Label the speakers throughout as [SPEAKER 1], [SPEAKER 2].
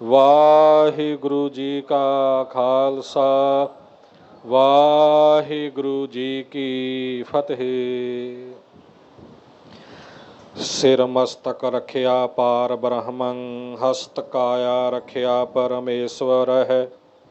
[SPEAKER 1] ਵਾਹਿਗੁਰੂ ਜੀ ਕਾ ਖਾਲਸਾ ਵਾਹਿਗੁਰੂ ਜੀ ਕੀ ਫਤਿਹ। ਸਿਰ ਮਸਤਕ ਰਖਿਆ ਪਾਰ ਬ੍ਰਹਮੰ, ਹਸਤ ਕਾਇਆ ਰਖਿਆ ਪਰਮੇਸ਼ਵਰ ਹੈ।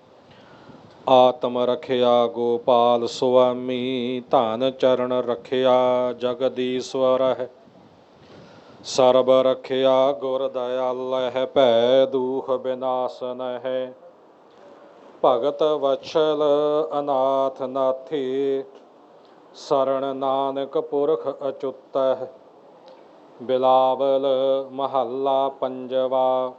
[SPEAKER 1] ਆਤਮ ਰਖਿਆ ਗੋਪਾਲ ਸੁਆਮੀ, ਧਨ ਚਰਨ ਰਖਿਆ ਜਗਦੀਸ਼ਵਰ ਹੈ। ਸਰਬ ਰਖਿਆ ਗੁਰ ਦਇਆਲ ਹੈ, ਭੈ ਦੂਖ ਬਿਨਾਸਨ ਹੈ। ਭਗਤ ਵਛਲ ਅਨਾਥ ਨਾਥੇ, ਸਰਣ ਨਾਨਕ ਪੁਰਖ ਅਚੁੱਤ ਹੈ। ਬਿਲਾਵਲ ਮਹੱਲਾ ਪੰਜਵਾ।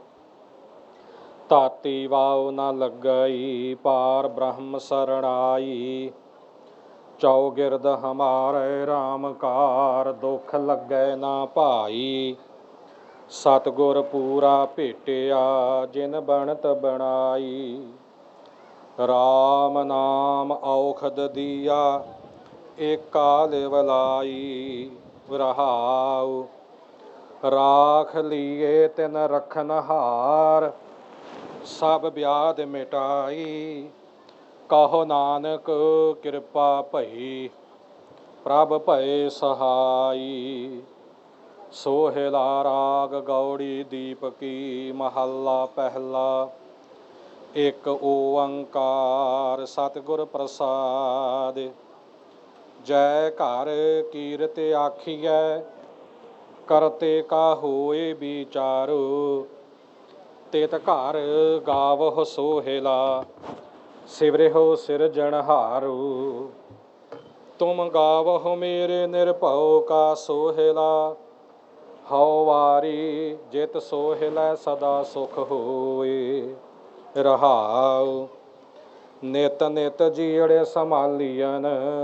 [SPEAKER 1] ਧਾਤੀ ਵਾਉ ਨ ਲੱਗਈ, ਪਾਰ ਬ੍ਰਹਮ ਸਰਣਾਈ। ਚੌਗਿਰਦ ਹਮਾਰੇ ਰਾਮ ਕਾਰ, ਦੁਖ ਲੱਗੈ ਨਾ ਭਾਈ। ਸਤਿਗੁਰ ਪੂਰਾ ਭੇਟਿਆ, ਜਿਨ ਬਣਤ ਬਣਾਈ। ਰਾਮ ਨਾਮ ਔਖਦ ਦੀਆ, ਏਕਾ ਲਿਵ ਲਾਈ। ਰਹਾਉ ਰਾਖ ਲੀਏ ਤਿਨ ਰਖਨਹਾਰ, ਸਭ ਵਿਆਧ ਮਿਟਾਈ। ਕਹੋ ਨਾਨਕ ਕਿਰਪਾ ਭਈ, ਪ੍ਰਭ ਭਏ ਸਹਾਈ। ਸੋਹਿਲਾ ਰਾਗ ਗੌੜੀ ਦੀਪਕੀ, ਮਹੱਲਾ ਪਹਿਲਾ। ਇੱਕ ਓੰਕਾਰ ਸਤਿਗੁਰ ਪ੍ਰਸਾਦਿ। ਜੈ ਘਰ ਕੀਰਤ ਆਖੀਐ, ਕਰਤੇ ਕਾ ਹੋਏ ਵਿਚਾਰੋ। ਤਿਤ ਘਰ ਗਾਵਹੁ ਸੋਹਿਲਾ, ਸਿਵਰਿਹੁ ਸਿਰਜਣਹਾਰੁ। ਤੁਮ ਗਾਵਹੁ ਮੇਰੇ ਨਿਰਭਉ ਕਾ ਸੋਹਿਲਾ, ਹਉ ਵਾਰੀ ਜਿਤ ਸੋਹਿਲੈ ਸਦਾ ਸੁਖ ਹੋਏ। ਰਹਾਉ ਨਿਤ ਨਿਤ ਜੀਅੜੇ ਸੰਭਾਲੀਐਨ,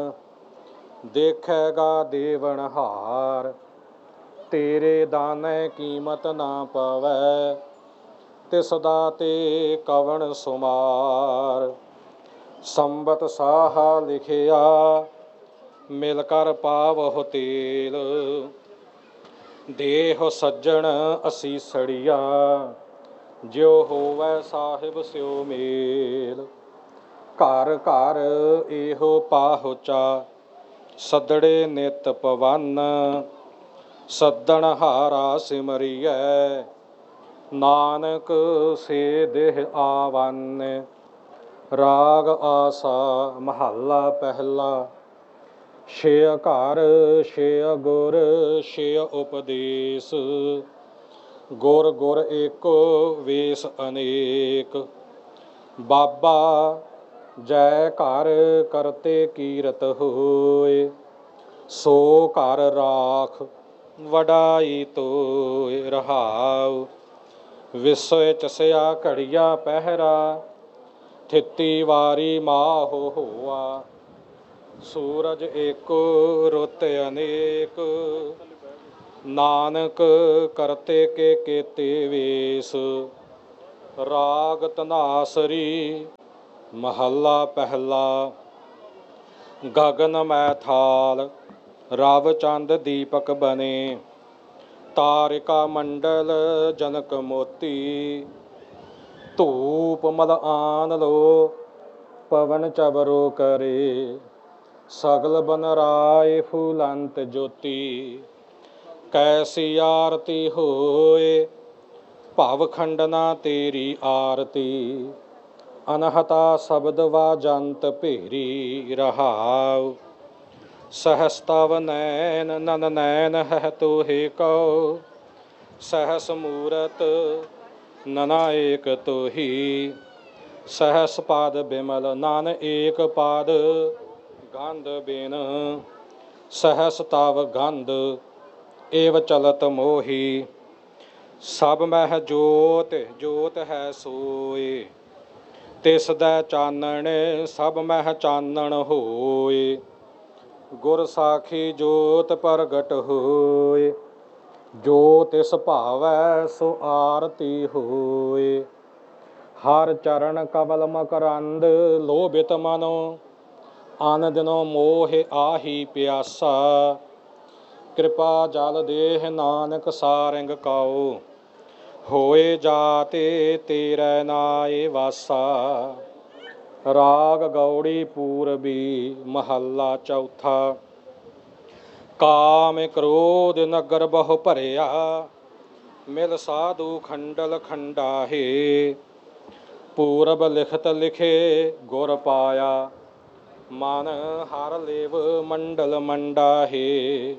[SPEAKER 1] ਦੇਖੇਗਾ ਦੇਵਨਹਾਰ। ਤੇਰੇ ਦਾਨੈ ਕੀਮਤ ਨਾ ਪਵੈ, ਤਿਸ ਦਾਤੇ ਕਵਣ ਸੁਮਾਰ। ਸੰਬਤ ਸਾਹਾ ਲਿਖਿਆ, ਮਿਲ ਕਰ ਪਾਵਹੁ ਤੇਲ। ਦੇਹੁ ਸੱਜਣ ਅਸੀਸੜੀਆ, ਜਿਉ ਹੋਵੈ ਸਾਹਿਬ ਸਿਉ ਮੇਲ। ਘਰ ਘਰ ਇਹੋ ਪਾਹੁਚਾ, ਸੱਦੜੇ ਨਿਤ ਪਵਨ। ਸੱਦਣਹਾਰਾ ਸਿਮਰੀਐ, ਨਾਨਕ ਸੇ ਦੇਹ ਆਵਨ। ਰਾਗ ਆਸਾ ਮਹੱਲਾ ਪਹਿਲਾ। ਛਿਅ ਘਰ ਛਿਅ ਗੁਰ ਛਿਅ ਉਪਦੇਸ, ਗੁਰ ਗੁਰ ਏਕੋ ਵੇਸ ਅਨੇਕ। ਬਾਬਾ ਜੈ ਘਰ ਕਰਤੇ ਕੀਰਤ ਹੋਏ, ਸੋ ਘਰ ਰਾਖ ਵਡਾਈ ਤੋਏ। ਰਹਾਉ ਵਿਸਵੇ ਚਸਿਆ ਘੜੀਆ ਪਹਿਰਾ, ਥਿਤੀ ਵਾਰੀ ਮਾਹੁ ਹੋਆ। ਸੂਰਜ ਏਕੋ ਰੁੱਤ ਅਨੇਕ, ਨਾਨਕ ਕਰਤੇ ਕੇ ਕੇਤੇ ਵੇਸ। ਰਾਗ ਧਨਾਸਰੀ ਮਹੱਲਾ ਪਹਿਲਾ। ਗਗਨ ਮੈ ਥਾਲ ਰਵ ਚੰਦ ਦੀਪਕ ਬਨੇ, ਤਾਰਿਕਾ ਮੰਡਲ ਜਨਕ ਮੋਤੀ। ਧੂਪ ਮਲ ਆਨ ਲੋ ਪਵਨ ਚਬਰੋ ਕਰੇ, ਸਗਲ ਬਨ ਰਾਏ ਫੂਲੰਤ ਜੋਤੀ। ਕੈਸੀ ਆਰਤੀ ਹੋਏ, ਭਵ ਖੰਡਨਾ ਤੇਰੀ ਆਰਤੀ। ਅਨਹਤਾ ਸ਼ਬਦ ਵਾਜੰਤ ਭੇਰੀ। ਰਹਾਉ ਸਹਸ ਤਵ ਨੈਨ ਨਨ ਨੈਨ ਹੈ ਤੋਹਿ ਕਉ, ਸਹਸ ਮੂਰਤ ਨਨਾ ਏਕ ਤੋਹੀ। ਸਹਸ ਪਾਦ ਬਿਮਲ ਨਨ ਏਕ ਪਾਦ, ਗੰਧ ਬਿਨ ਸਹਸ ਤਵ ਗੰਧ ਏਵ ਚਲਤ ਮੋਹੀ। ਸਭ ਮਹਿ ਜੋਤ ਜੋਤ ਹੈ ਸੋਏ, ਤਿਸ ਦੈ ਚਾਨਣ ਸਭ ਮਹਿ ਚਾਨਣ ਹੋਏ। ਗੁਰ ਸਾਖੀ ਜੋਤ ਪ੍ਰਗਟ ਹੋਏ, ਜੋ ਤਿਸ ਭਾਵੈ ਸੋ ਆਰਤੀ ਹੋਏ। ਹਰ ਚਰਨ ਕਵਲ ਮਕਰੰਦ, ਲੋਭਿਤ ਮਨੋ ਅਨ ਦਿਨੋ ਮੋਹ ਆਹੀ ਪਿਆਸਾ। ਕਿਰਪਾ ਜਲ ਦੇਹ ਨਾਨਕ ਸਾਰੰਗ ਕਾਉ, ਹੋਏ ਜਾਤੇ ਤੇਰੇ ਨਾਏ ਵਾਸਾ। ਰਾਗ ਗੌੜੀ ਪੂਰਬੀ ਮਹੱਲਾ ਚੌਥਾ। ਕਾਮ ਕ੍ਰੋਧ ਨਗਰ ਬਹੁ ਭਰਿਆ, ਮਿਲ ਸਾਧੂ ਖੰਡਲ ਖੰਡਾਹੇ। ਪੂਰਬ ਲਿਖਤ ਲਿਖੇ ਗੁਰ ਪਾਇਆ, ਮਨ ਹਰ ਲੇਵ ਮੰਡਲ ਮੰਡਾਹੇ।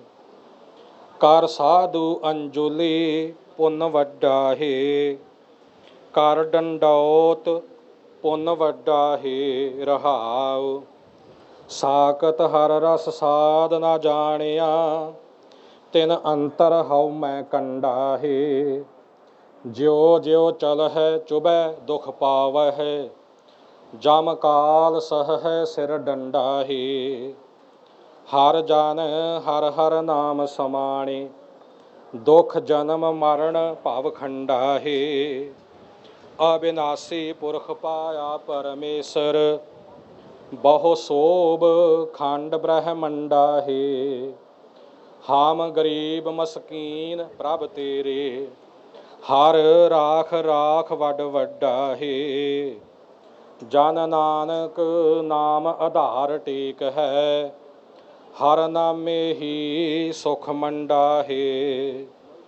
[SPEAKER 1] ਕਰ ਸਾਧੂ ਅੰਜੁਲੀ ਪੁੰਨ ਵੱਡਾ ਹੈ, ਕਰ ਡੰਡੌਤ ਪੁੰਨ ਵੱਡਾ ਹੈ। ਰਹਾਉ ਸਾਕਤ ਹਰ ਰਸ ਸਾਧ ਨਾ ਜਾਣਿਆ, ਤਿਨ ਅੰਤਰ ਹਉ ਮੈਂ ਕੰਡਾ ਹੈ। ਜਿਉ ਜਿਉ ਚਲਹਿ ਚੁਭੈ ਦੁਖ ਪਾਵਹਿ, ਜਮ ਕਾਲ ਸਹੈ ਸਿਰ ਡੰਡਾ ਹੈ। ਹਰ ਜਨ ਹਰ ਹਰ ਨਾਮ ਸਮਾਣੇ, ਦੁਖ ਜਨਮ ਮਰਨ ਭਵ ਖੰਡਾ ਹੈ। ਅਬਿਨਾਸੀ ਪੁਰਖ ਪਾਇਆ ਪਰਮੇਸ਼ਰ, ਬਹੁ ਸੋਭ ਖੰਡ ਬ੍ਰਹਮੰਡਾ ਹੈ। ਹਮ ਗਰੀਬ ਮਸਕੀਨ ਪ੍ਰਭ ਤੇਰੇ, ਹਰ ਰਾਖ ਰਾਖ ਵੱਡ ਵੱਡਾ ਹੈ। ਜਨ ਨਾਨਕ ਨਾਮ ਆਧਾਰ ਟੇਕ ਹੈ, ਹਰ ਨਾਮੇ ਹੀ ਸੁਖ ਮੰਡਾ ਹੈ।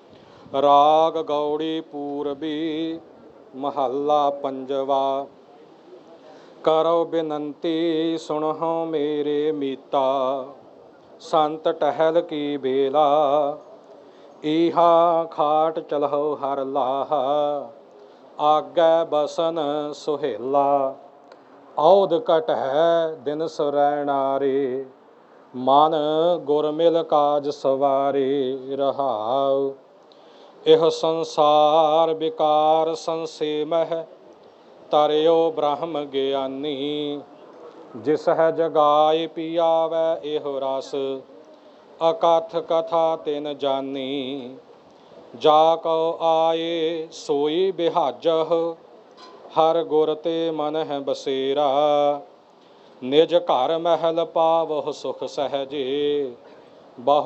[SPEAKER 1] ਰਾਗ ਗੌੜੀ ਪੂਰਬੀ ਮਹੱਲਾ ਪੰਜਵਾ। ਕਰੋ ਬੇਨੰਤੀ ਸੁਣਹੁ ਮੇਰੇ ਮੀਤਾ, ਸੰਤ ਟਹਿਲ ਕੀ ਬੇਲਾ। ਈਹਾ ਖਾਟ ਚਲਹੁ ਹਰ ਲਾਹਾ, ਆਗੈ ਬਸਨ ਸੁਹੇਲਾ। ਔਧ ਘਟਹਿ ਦਿਨ ਸੁਰੈਣਾਰੇ, ਮਨ ਗੁਰ ਮਿਲ ਕਾਜ ਸਵਾਰੇ। ਰਹਾਉ ਇਹ ਸੰਸਾਰ ਵਿਕਾਰ ਸੰਸੇਮਹਿ, ਤਰਿਓ ਬ੍ਰਹਮ ਗਿਆਨੀ। ਜਿਸ ਹੈ ਜਗਾਏ ਪੀਆਵੈ ਇਹੋ ਰਸ, ਅਕਥ ਕਥਾ ਤਿਨ ਜਾਨੀ। ਜਾ ਕਉ ਆਏ ਸੋਈ ਬਿਹਾਜਹੁ, ਹਰ ਗੁਰ ਤੇ ਮਨ ਹੈ ਬਸੇਰਾ। ਨਿਜ ਘਰ ਮਹਿਲ ਪਾਵਹੁ ਸੁਖ ਸਹਜੇ, ਬਹੁ